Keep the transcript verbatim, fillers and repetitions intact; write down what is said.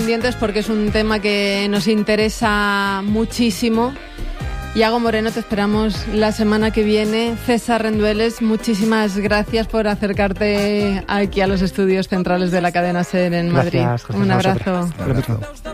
Pendientes porque es un tema que nos interesa muchísimo. Iago Moreno, te esperamos la semana que viene. César Rendueles, muchísimas gracias por acercarte aquí a los estudios centrales de la cadena SER en Madrid. Gracias, un abrazo.